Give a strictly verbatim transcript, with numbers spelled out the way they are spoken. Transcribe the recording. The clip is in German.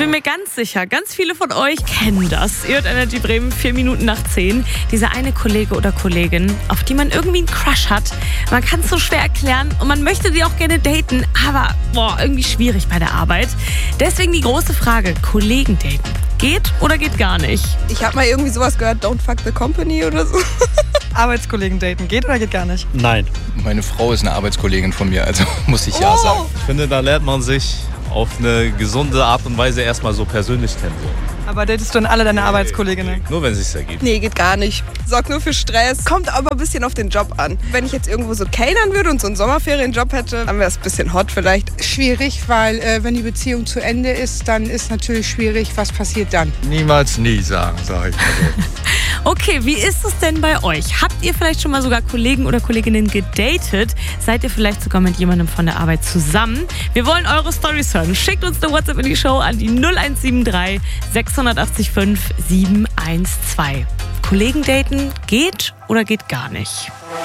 bin mir ganz sicher, ganz viele von euch kennen das. Ihr hört Energy Bremen, vier Minuten nach zehn. Dieser eine Kollege oder Kollegin, auf die man irgendwie einen Crush hat. Man kann es so schwer erklären und man möchte die auch gerne daten, aber boah, irgendwie schwierig bei der Arbeit. Deswegen die große Frage, Kollegen daten. Geht oder geht gar nicht? Ich habe mal irgendwie sowas gehört, don't fuck the company oder so. Arbeitskollegen daten, geht oder geht gar nicht? Nein. Meine Frau ist eine Arbeitskollegin von mir, also muss ich ja Oh. sagen. Ich finde, da lernt man sich auf eine gesunde Art und Weise erstmal so persönlich kennen. So. Aber datest du dann alle deine Arbeitskolleginnen? Nur wenn es sich ergibt. Nee, geht gar nicht. Sorgt nur für Stress. Kommt aber ein bisschen auf den Job an. Wenn ich jetzt irgendwo so kellnern würde und so einen Sommerferienjob hätte, dann wäre es ein bisschen hot vielleicht. Schwierig, weil äh, wenn die Beziehung zu Ende ist, dann ist natürlich schwierig, was passiert dann. Niemals nie sagen, sage ich mal so. Okay, wie ist es denn bei euch? Habt ihr vielleicht schon mal sogar Kollegen oder Kolleginnen gedatet? Seid ihr vielleicht sogar mit jemandem von der Arbeit zusammen? Wir wollen eure Storys hören. Schickt uns eine WhatsApp in die Show an die null eins sieben drei sechs acht fünf sieben eins zwei. Kollegen daten geht oder geht gar nicht?